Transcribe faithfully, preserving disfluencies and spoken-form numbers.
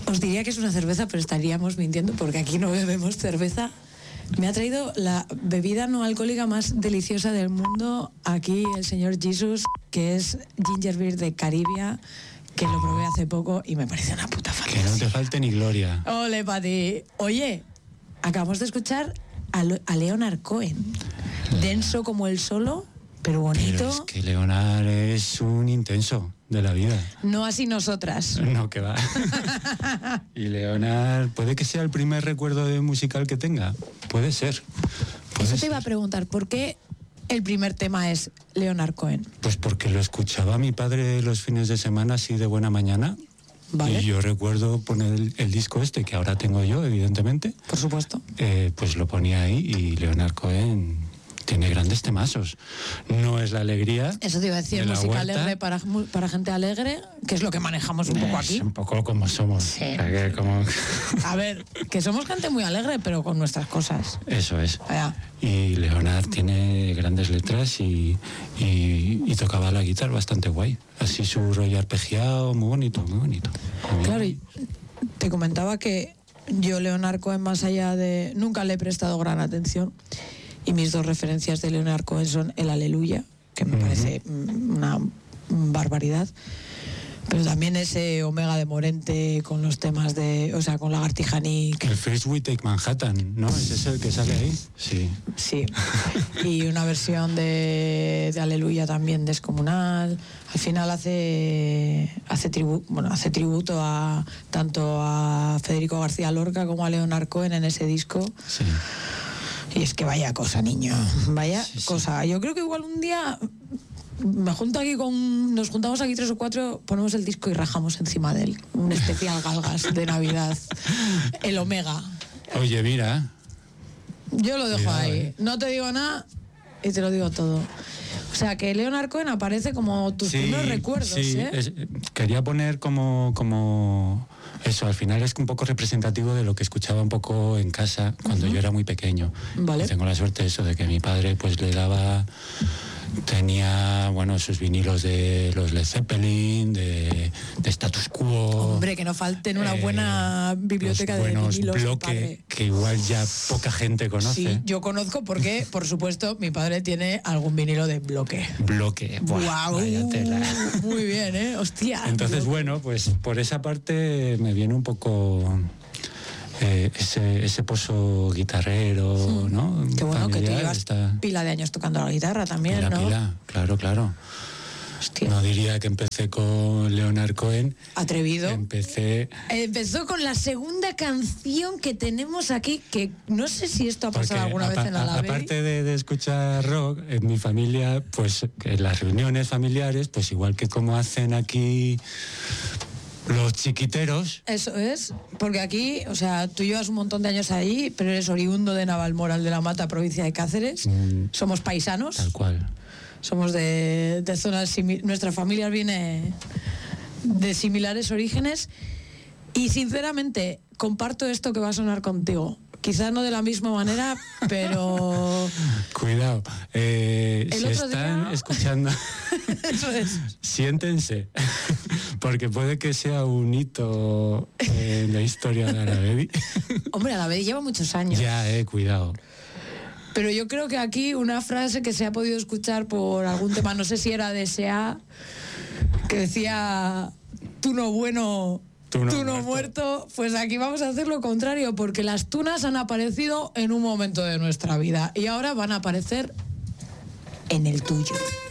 Os diría que es una cerveza, pero estaríamos mintiendo porque aquí no bebemos cerveza. Me ha traído la bebida no alcohólica más deliciosa del mundo aquí el señor Jesus, que es Ginger Beer de Caribia, que lo probé hace poco y me parece una puta fantasía. Que no te falte ni gloria. Ole, Pati. Oye, acabamos de escuchar a, Lo- a Leonard Cohen. Denso como el solo, pero bonito. Pero es que Leonard es un intenso de la vida. No así nosotras. No, que va. Y Leonard, puede que sea el primer recuerdo de musical que tenga. Puede ser. Puede Eso te ser. iba a preguntar, ¿por qué el primer tema es Leonard Cohen? Pues porque lo escuchaba mi padre los fines de semana así de buena mañana. Vale. Y yo recuerdo poner el, el disco este, que ahora tengo yo, evidentemente. Por supuesto. Eh, pues lo ponía ahí y Leonard Cohen tiene grandes temazos. No es la alegría. Eso te iba a decir, de la música huerta. alegre para, mu- para gente alegre, que es lo que manejamos un poco Es aquí. un poco como somos. Sí. O sea, que como... A ver, que somos gente muy alegre, pero con nuestras cosas. Eso es. Vaya. Y Leonard tiene grandes letras y, y, y tocaba la guitarra bastante guay. Así su rollo arpegiado, muy bonito, muy bonito. Muy Claro, bien. y te comentaba que yo Leonard Cohen, más allá de... Nunca le he prestado gran atención. Y mis dos referencias de Leonard Cohen son el Aleluya, que me Ujú. parece mm, una barbaridad, pero también ese Omega de Morente con los temas de... O sea, con Lagartija Nick. El First We Take Manhattan, ¿no? ¿Ese es el que sale ahí? Sí. Sí. Y una versión de, de Aleluya también descomunal. Al final hace hace tribu, bueno, hace tributo a tanto a Federico García Lorca como a Leonard Cohen en ese disco. Sí. Y es que vaya cosa, niño. Vaya Sí, sí. cosa. Yo creo que igual un día me junto aquí con... Nos juntamos aquí tres o cuatro, ponemos el disco y rajamos encima de él. Un especial Galgas de Navidad. El Omega. Oye, mira. Yo lo dejo Cuidado, ahí. eh. No te digo nada y te lo digo todo. O sea, que Leonard Cohen aparece como tus Sí, primeros recuerdos, sí, ¿eh? es- quería poner como, como eso, al final es un poco representativo de lo que escuchaba un poco en casa cuando yo era muy pequeño. Vale. Y tengo la suerte eso de que mi padre pues le daba, tenía, bueno, sus vinilos de los Led Zeppelin, de, de Status Quo. Hombre, que no falte en una eh, buena biblioteca los de buenos vinilos, Bloque, padre. que igual ya poca gente conoce. Sí, yo conozco porque, por supuesto, mi padre tiene algún vinilo de Bloque. Bloque. Buah, Guau, vaya tela. muy bien, ¿eh? Hostia. Entonces, Bloque. bueno, pues por esa parte me viene un poco eh, ese, ese pozo guitarrero, ¿no? Qué bueno que tú Familiar, llevas esta- pila de años tocando la guitarra también, pila, ¿no? pila, claro, claro. Hostia. No diría que empecé con Leonard Cohen, Atrevido. empecé... Empezó con la segunda canción que tenemos aquí, que no sé si esto ha pasado porque alguna apa- vez en la a- Alavey. aparte de, de escuchar rock, en mi familia, pues en las reuniones familiares, pues igual que como hacen aquí los chiquiteros, Eso es, porque aquí, o sea, tú llevas un montón de años ahí, pero eres oriundo de Navalmoral de la Mata, provincia de Cáceres. Mm. Somos paisanos, tal cual. somos de, de zonas simi- nuestra familia viene de similares orígenes y sinceramente comparto esto que va a sonar contigo. Quizás no de la misma manera, pero Cuidado, eh, El si otro están día- escuchando, eso es. siéntense, porque puede que sea un hito en la historia de Alavedi. Hombre, Alavey lleva muchos años. Ya, eh, cuidado. Pero yo creo que aquí una frase que se ha podido escuchar por algún tema, no sé si era de S A, que decía, tú no bueno, Tú no tú no muerto". muerto, pues aquí vamos a hacer lo contrario, porque las tunas han aparecido en un momento de nuestra vida y ahora van a aparecer en el tuyo.